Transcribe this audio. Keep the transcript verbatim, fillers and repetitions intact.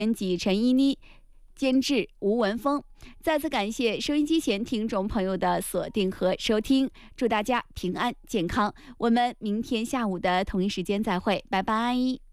编辑陈依妮，监制吴文峰。再次感谢收音机前听众朋友的锁定和收听，祝大家平安健康。我们明天下午的同一时间再会，拜拜。